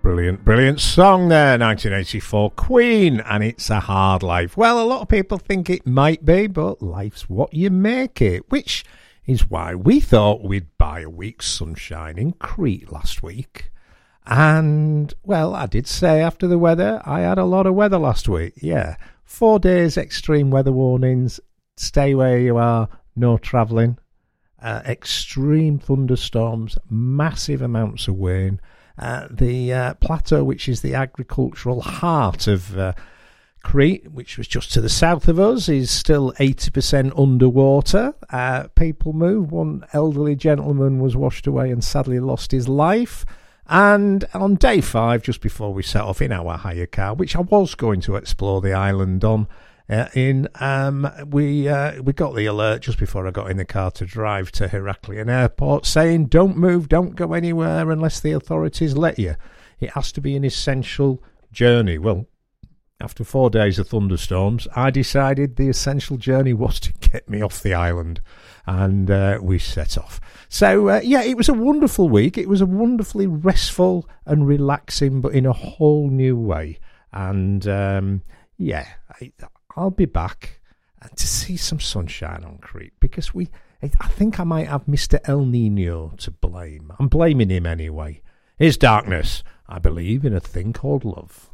Brilliant, brilliant song there, 1984, Queen, and It's a Hard Life. Well, a lot of people think it might be, but life's what you make it, which is why we thought we'd buy a week's sunshine in Crete last week. And, well, I did say after the weather, I had a lot of weather last week. Yeah, 4 days extreme weather warnings, stay where you are, no travelling, extreme thunderstorms, massive amounts of rain. The plateau, which is the agricultural heart of Crete, which was just to the south of us, is still 80% underwater. People move. One elderly gentleman was washed away and sadly lost his life. And on day 5, just before we set off in our hire car, which I was going to explore the island on, we got the alert just before I got in the car to drive to Heraklion Airport saying, don't move, don't go anywhere unless the authorities let you. It has to be an essential journey. Well, after 4 days of thunderstorms, I decided the essential journey was to get me off the island, and we set off. So, it was a wonderful week. It was a wonderfully restful and relaxing, but in a whole new way. And, I'll be back to see some sunshine on Crete, because I think I might have Mr. El Nino to blame. I'm blaming him anyway. Here's Darkness. I believe in a thing called love.